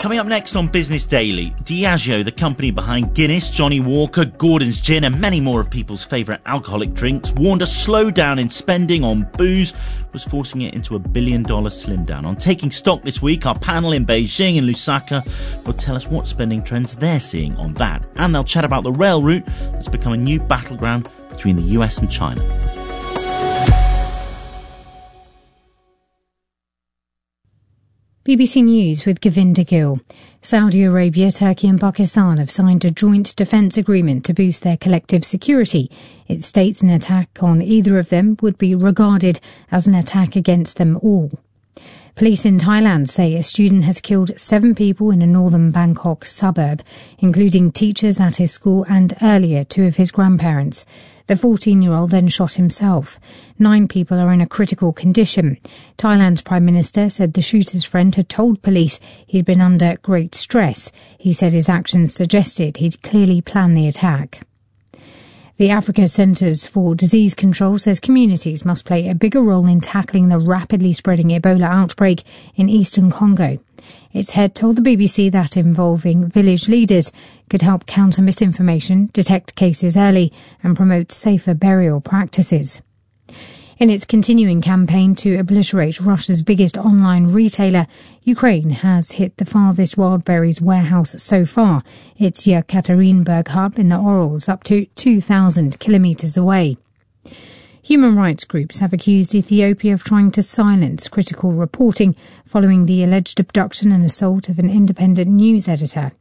Coming up next on Business Daily, Diageo, the company behind Guinness, Johnny Walker, Gordon's Gin and many more of people's favourite alcoholic drinks, warned a slowdown in spending on booze was forcing it into $1 billion slim down. On Taking Stock this week, our panel in Beijing and Lusaka will tell us what spending trends they're seeing on that. And they'll chat about the rail route that's become a new battleground between the US and China. BBC News with Govinda Gill. Saudi Arabia, Turkey and Pakistan have signed a joint defence agreement to boost their collective security. It states an attack on either of them would be regarded as an attack against them all. Police in Thailand say a student has killed 7 people in a northern Bangkok suburb, including teachers at his school and earlier 2 of his grandparents. The 14-year-old then shot himself. 9 people are in a critical condition. Thailand's Prime Minister said the shooter's friend had told police he'd been under great stress. He said his actions suggested he'd clearly planned the attack. The Africa Centres for Disease Control says communities must play a bigger role in tackling the rapidly spreading Ebola outbreak in eastern Congo. Its head told the BBC that involving village leaders could help counter misinformation, detect cases early and promote safer burial practices. In its continuing campaign to obliterate Russia's biggest online retailer, Ukraine has hit the farthest wild berries warehouse so far, its Yekaterinburg hub in the Urals, up to 2,000 kilometres away. Human rights groups have accused Ethiopia of trying to silence critical reporting following the alleged abduction and assault of an independent news editor.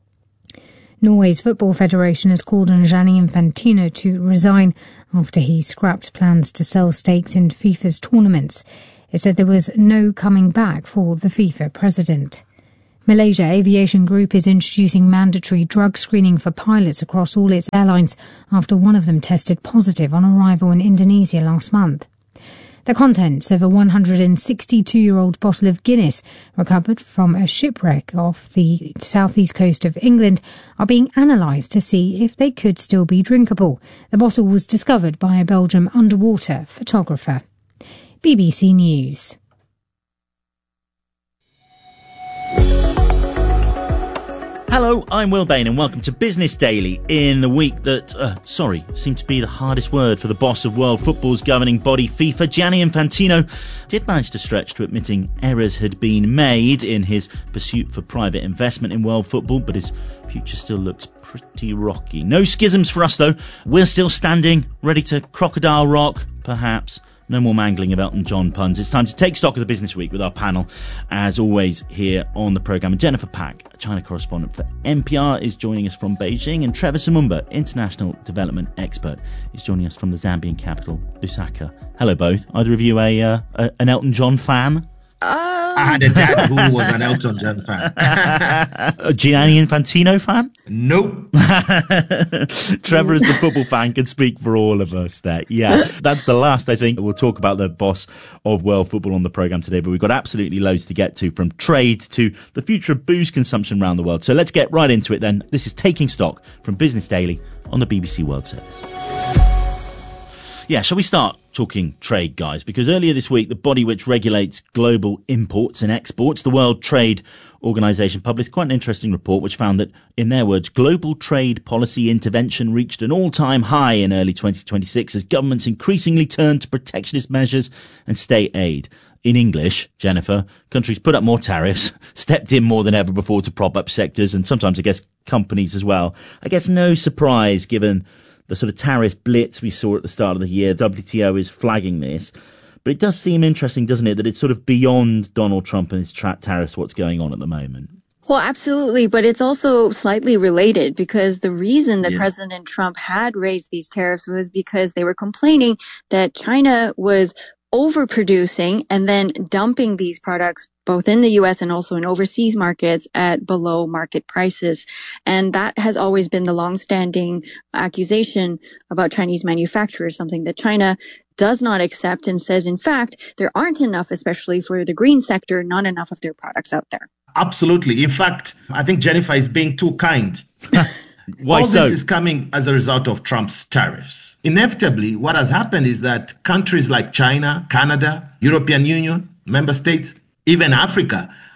Norway's Football Federation has called on Gianni Infantino to resign after he scrapped plans to sell stakes in FIFA's tournaments. It said there was no coming back for the FIFA president. Malaysia Aviation Group is introducing mandatory drug screening for pilots across all its airlines after one of them tested positive on arrival in Indonesia last month. The contents of a 162-year-old bottle of Guinness recovered from a shipwreck off the southeast coast of England are being analysed to see if they could still be drinkable. The bottle was discovered by a Belgian underwater photographer. BBC News. Hello, I'm Will Bain and welcome to Business Daily in the week that, seemed to be the hardest word for the boss of world football's governing body, FIFA. Gianni Infantino did manage to stretch to admitting errors had been made in his pursuit for private investment in world football, but his future still looks pretty rocky. No schisms for us, though. We're still standing, ready to crocodile rock, perhaps. No more mangling of Elton John puns. It's time to take stock of the business week with our panel. As always, here on the programme, and Jennifer Pack, a China correspondent for NPR, is joining us from Beijing, and Trevor Samumba, international development expert, is joining us from the Zambian capital, Lusaka. Hello, both. Either of you an Elton John fan? I had a dad who was an Elton John fan. A Gianni Infantino fan? Nope. Trevor, as the football fan, can speak for all of us there. Yeah, that's the last, I think. We'll talk about the boss of world football on the programme today, but we've got absolutely loads to get to, from trade to the future of booze consumption around the world. So let's get right into it then. This is Taking Stock from Business Daily on the BBC World Service. Yeah, shall we start talking trade, guys? Because earlier this week, the body which regulates global imports and exports, the World Trade Organization, published quite an interesting report which found that, in their words, global trade policy intervention reached an all-time high in early 2026 as governments increasingly turned to protectionist measures and state aid. In English, Jennifer, countries put up more tariffs, stepped in more than ever before to prop up sectors and sometimes, I guess, companies as well. I guess no surprise given the sort of tariff blitz we saw at the start of the year. WTO is flagging this. But it does seem interesting, doesn't it, that it's sort of beyond Donald Trump and his tariffs, what's going on at the moment. Well, absolutely. But it's also slightly related, because the reason that President Trump had raised these tariffs was because they were complaining that China was overproducing and then dumping these products both in the US and also in overseas markets at below market prices. And that has always been the longstanding accusation about Chinese manufacturers, something that China does not accept and says, in fact, there aren't enough, especially for the green sector, not enough of their products out there. Absolutely. In fact, I think Jennifer is being too kind. Why All so? This is coming as a result of Trump's tariffs. Inevitably, what has happened is that countries like China, Canada, European Union, member states, even Africa,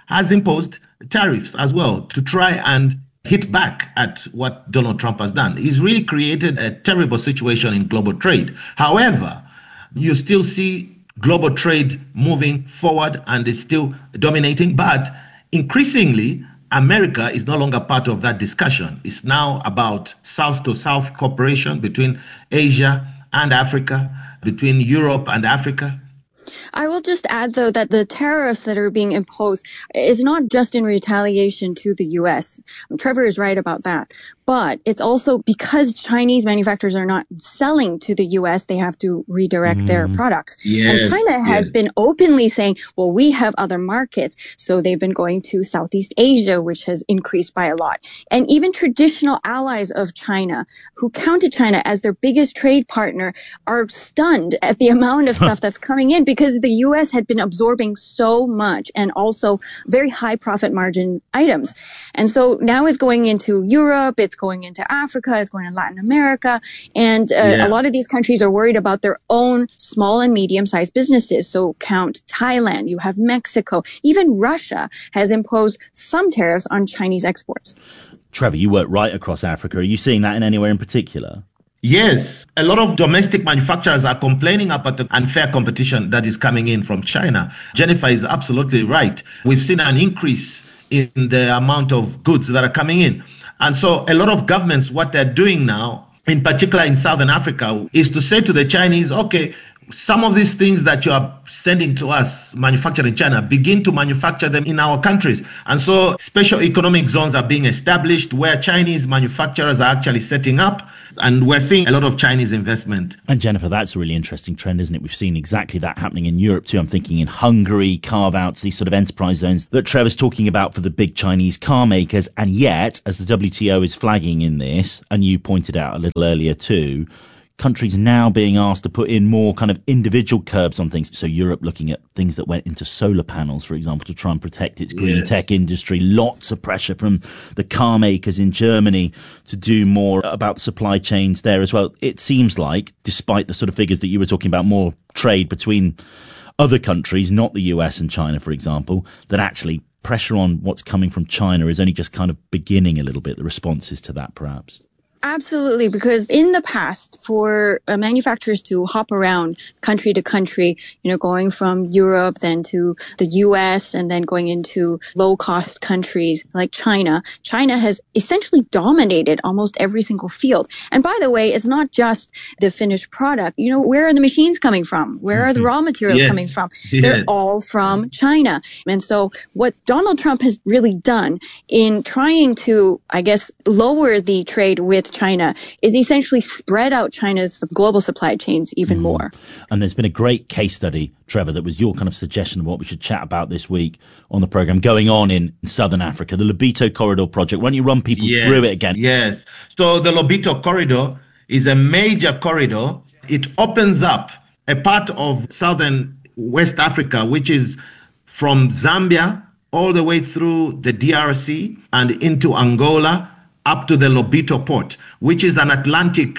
has imposed tariffs as well to try and hit back at what Donald Trump has done. He's really created a terrible situation in global trade. However, you still see global trade moving forward and is still dominating, but increasingly, America is no longer part of that discussion. It's now about South-to-South cooperation between Asia and Africa, between Europe and Africa. I will just add, though, that the tariffs that are being imposed is not just in retaliation to the U.S. Trevor is right about that. But it's also because Chinese manufacturers are not selling to the U.S., they have to redirect their products. Yes, and China has been openly saying, well, we have other markets. So they've been going to Southeast Asia, which has increased by a lot. And even traditional allies of China who counted China as their biggest trade partner are stunned at the amount of stuff that's coming in because the U.S. had been absorbing so much and also very high profit margin items. And so now it's going into Europe, it's going into Africa, it's going to Latin America. And a lot of these countries are worried about their own small and medium-sized businesses. So count Thailand, you have Mexico, even Russia has imposed some tariffs on Chinese exports. Trevor, you work right across Africa. Are you seeing that in anywhere in particular? Yes, a lot of domestic manufacturers are complaining about the unfair competition that is coming in from China. Jennifer is absolutely right. We've seen an increase in the amount of goods that are coming in. And so a lot of governments, what they're doing now, in particular in Southern Africa, is to say to the Chinese, okay, some of these things that you are sending to us, manufactured in China, begin to manufacture them in our countries. And so special economic zones are being established where Chinese manufacturers are actually setting up. And we're seeing a lot of Chinese investment. And Jennifer, that's a really interesting trend, isn't it? We've seen exactly that happening in Europe too. I'm thinking in Hungary, carve-outs, these sort of enterprise zones that Trevor's talking about for the big Chinese car makers. And yet, as the WTO is flagging in this, and you pointed out a little earlier too, countries now being asked to put in more kind of individual curbs on things. So Europe looking at things that went into solar panels, for example, to try and protect its green tech industry. Lots of pressure from the car makers in Germany to do more about supply chains there as well. It seems like, despite the sort of figures that you were talking about, more trade between other countries, not the US and China, for example, that actually pressure on what's coming from China is only just kind of beginning a little bit, the responses to that perhaps. Absolutely, because in the past, for manufacturers to hop around country to country, going from Europe then to the US and then going into low-cost countries like China, China has essentially dominated almost every single field. And by the way, it's not just the finished product. Where are the machines coming from? Where are the raw materials coming from? They're all from China. And so what Donald Trump has really done in trying to, I guess, lower the trade with China is essentially spread out China's global supply chains even more. And there's been a great case study, Trevor, that was your kind of suggestion of what we should chat about this week on the programme going on in Southern Africa, the Lobito Corridor project. Why don't you run people through it again? Yes. So the Lobito Corridor is a major corridor. It opens up a part of southern West Africa, which is from Zambia all the way through the DRC and into Angola, up to the Lobito port, which is an Atlantic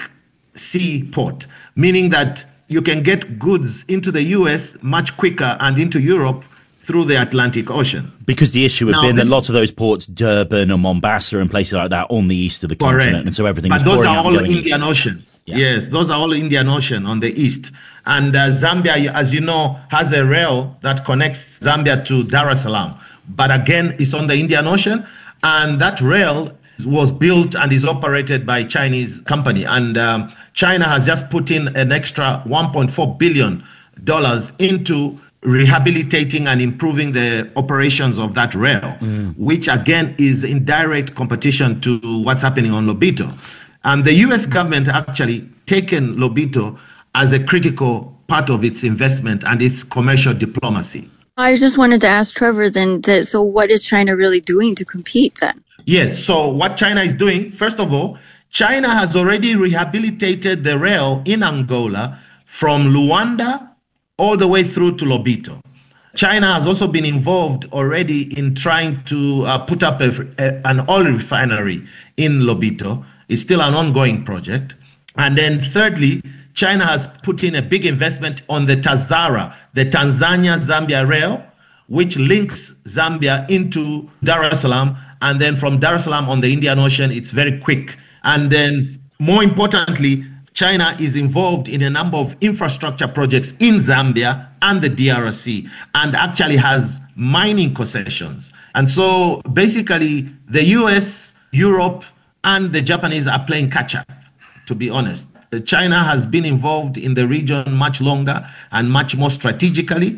Sea port, meaning that you can get goods into the US much quicker and into Europe through the Atlantic Ocean. Because the issue had been that lots of those ports, Durban or Mombasa and places like that, on the east of the continent, and so everything was pouring out. But those are all Indian Ocean. Yeah. Yes, those are all Indian Ocean on the east. And Zambia, as you know, has a rail that connects Zambia to Dar es Salaam. But again, it's on the Indian Ocean, and that rail was built and is operated by a Chinese company. And China has just put in an extra $1.4 billion into rehabilitating and improving the operations of that rail, which again is in direct competition to what's happening on Lobito. And the US government actually taken Lobito as a critical part of its investment and its commercial diplomacy. I just wanted to ask Trevor then, so what is China really doing to compete then? Yes, so what China is doing, first of all, China has already rehabilitated the rail in Angola from Luanda all the way through to Lobito. China has also been involved already in trying to put up an oil refinery in Lobito. It's still an ongoing project. And then thirdly, China has put in a big investment on the TAZARA, the Tanzania-Zambia rail, which links Zambia into Dar es Salaam. And then from Dar es Salaam on the Indian Ocean, it's very quick. And then more importantly, China is involved in a number of infrastructure projects in Zambia and the DRC, and actually has mining concessions. And so basically the US, Europe, and the Japanese are playing catch up, to be honest. China has been involved in the region much longer and much more strategically,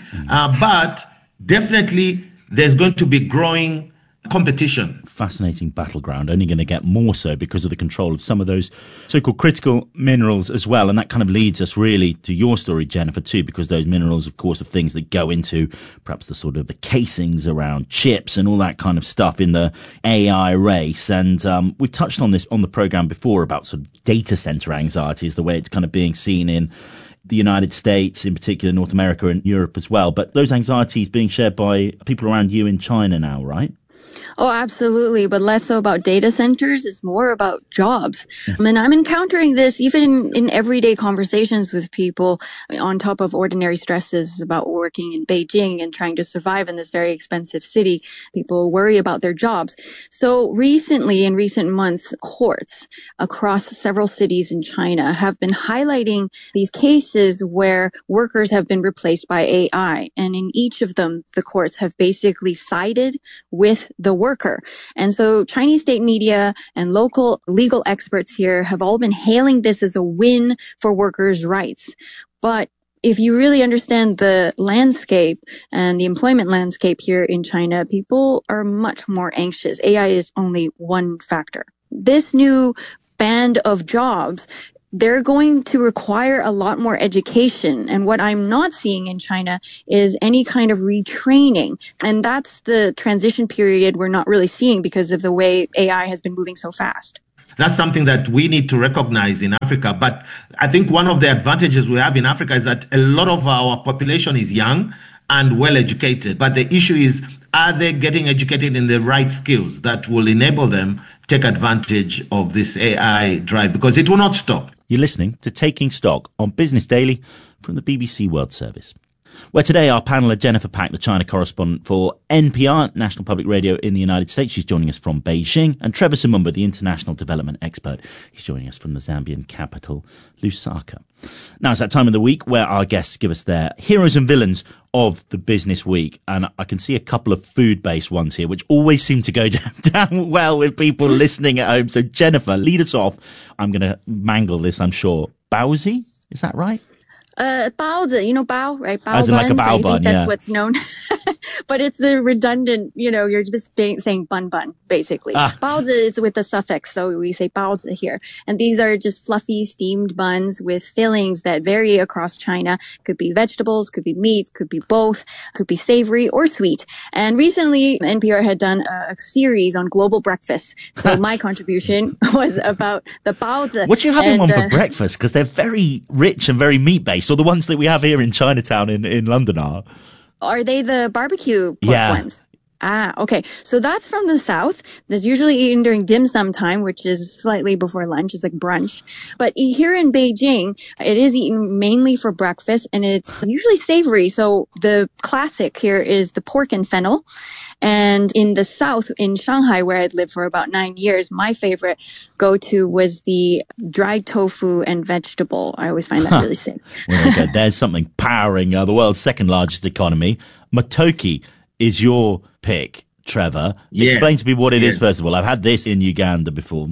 but definitely there's going to be growing competition. Fascinating battleground, only going to get more so because of the control of some of those so-called critical minerals as well. And that kind of leads us really to your story, Jennifer, too, because those minerals, of course, are things that go into perhaps the sort of the casings around chips and all that kind of stuff in the AI race. And we've touched on this on the program before about sort of data center anxieties, the way it's kind of being seen in the United States, in particular North America and Europe as well. But those anxieties being shared by people around you in China now, right? Oh, absolutely. But less so about data centers. It's more about jobs. And I'm encountering this even in everyday conversations with people on top of ordinary stresses about working in Beijing and trying to survive in this very expensive city. People worry about their jobs. So recently, in recent months, courts across several cities in China have been highlighting these cases where workers have been replaced by AI. And in each of them, the courts have basically sided with the worker. And so Chinese state media and local legal experts here have all been hailing this as a win for workers' rights. But if you really understand the landscape and the employment landscape here in China, people are much more anxious. AI is only one factor. This new band of jobs, they're going to require a lot more education. And what I'm not seeing in China is any kind of retraining. And that's the transition period we're not really seeing because of the way AI has been moving so fast. That's something that we need to recognize in Africa. But I think one of the advantages we have in Africa is that a lot of our population is young and well educated. But the issue is, are they getting educated in the right skills that will enable them to take advantage of this AI drive? Because it will not stop. You're listening to Taking Stock on Business Daily from the BBC World Service, where today our panel are Jennifer Pak, the China correspondent for NPR, National Public Radio in the United States. She's joining us from Beijing. And Trevor Simumba, the international development expert. He's joining us from the Zambian capital, Lusaka. Now it's that time of the week where our guests give us their heroes and villains of the business week. And I can see a couple of food-based ones here, which always seem to go down well with people listening at home. So Jennifer, lead us off. I'm going to mangle this, I'm sure. Baozi, is that right? 包子, you know, bao, right? Bao As in like a bao buns. I bun, think that's yeah. what's known. But it's a redundant, you know, you're just saying bun, basically. Baozi is with the suffix, so we say baozi here. And these are just fluffy steamed buns with fillings that vary across China. Could be vegetables, could be meat, could be both, could be savory or sweet. And recently, NPR had done a series on global breakfast. So my contribution was about the baozi. What are you having on for breakfast? Because they're very rich and very meat-based. Or the ones that we have here in Chinatown in London are. Are they the barbecue pork ones? Ah, okay. So that's from the south. That's usually eaten during dim sum time, which is slightly before lunch. It's like brunch. But here in Beijing, it is eaten mainly for breakfast, and it's usually savory. So the classic here is the pork and fennel. And in the south, in Shanghai, where I'd lived for about 9 years, my favorite go-to was the dried tofu and vegetable. I always find that really sick. Well, there you go. There's something powering the world's second largest economy. Matoke is your pick, Trevor. Yes. Explain to me what it is, first of all. I've had this in Uganda before.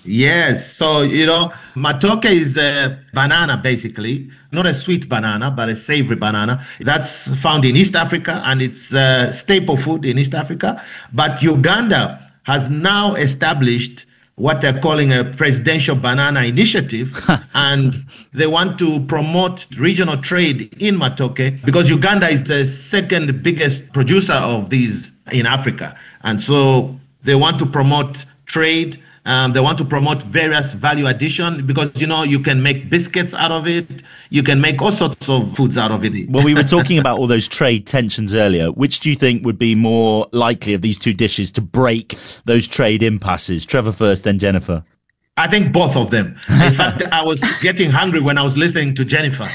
Yes. So, you know, matoke is a banana, basically. Not a sweet banana, but a savory banana. That's found in East Africa, and it's a staple food in East Africa. But Uganda has now established what they're calling a presidential banana initiative. And they want to promote regional trade in matoke because Uganda is the second biggest producer of these in Africa. And so they want to promote trade. They want to promote various value addition because, you know, you can make biscuits out of it. You can make all sorts of foods out of it. Well, we were talking about all those trade tensions earlier. Which do you think would be more likely of these two dishes to break those trade impasses? Trevor first, then Jennifer. I think both of them. In fact, I was getting hungry when I was listening to Jennifer.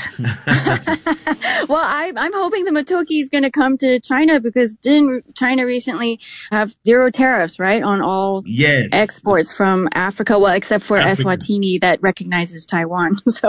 Well, I'm hoping the Matoki is going to come to China, because didn't China recently have zero tariffs, right, on all exports from Africa? Well, except for Eswatini that recognizes Taiwan. So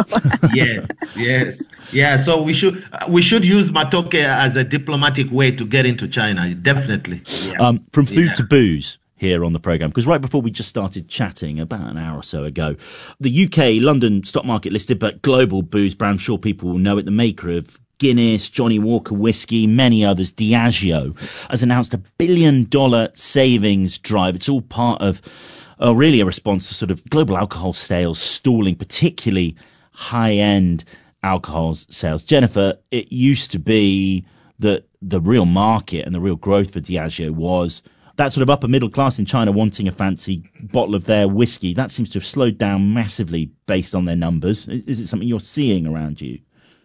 yes. Yeah, so we should use Matoke as a diplomatic way to get into China, definitely. Yeah. From food to booze here on the programme, because right before we just started chatting about an hour or so ago, the UK London stock market listed but global booze brand, I'm sure people will know it, the maker of Guinness, Johnnie Walker whiskey, many others, Diageo, has announced $1 billion savings drive. It's all part of really a response to sort of global alcohol sales stalling, particularly high-end alcohol sales. Jennifer, it used to be that the real market and the real growth for Diageo was that sort of upper middle class in China wanting a fancy bottle of their whiskey. That seems to have slowed down massively based on their numbers. Is it something you're seeing around you?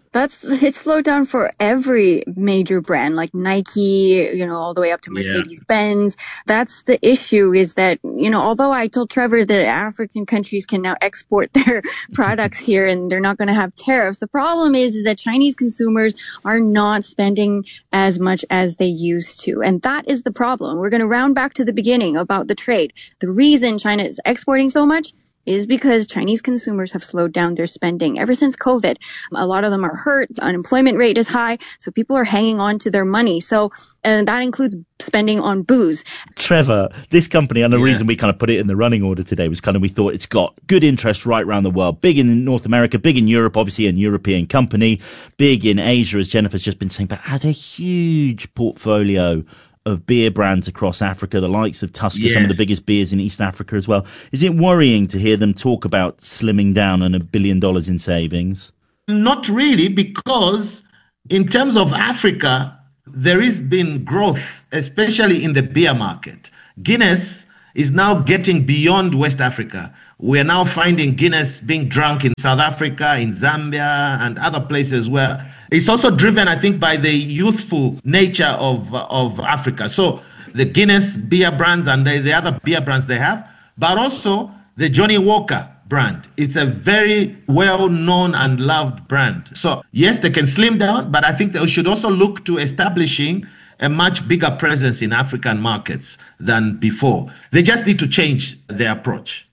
It's slowed down for every major brand, like Nike, all the way up to Mercedes-Benz. That's the issue, is that, although I told Trevor that African countries can now export their products here and they're not going to have tariffs, the problem is that Chinese consumers are not spending as much as they used to. And that is the problem. We're going to round back to the beginning about the trade. The reason China is exporting so much is because Chinese consumers have slowed down their spending ever since COVID. A lot of them are hurt. The unemployment rate is high. So people are hanging on to their money. And that includes spending on booze. Trevor, this company, and the reason we kind of put it in the running order today was kind of, we thought it's got good interest right around the world. Big in North America, big in Europe, obviously a European company, big in Asia, as Jennifer's just been saying, but has a huge portfolio of beer brands across Africa, the likes of Tusker, some of the biggest beers in East Africa as well. Is it worrying to hear them talk about slimming down on $1 billion in savings? Not really, because in terms of Africa, there has been growth, especially in the beer market. Guinness is now getting beyond West Africa. We are now finding Guinness being drunk in South Africa, in Zambia, and other places where it's also driven, I think, by the youthful nature of Africa. So the Guinness beer brands and the other beer brands they have, but also the Johnnie Walker brand. It's a very well-known and loved brand. So yes, they can slim down, but I think they should also look to establishing a much bigger presence in African markets than before. They just need to change their approach.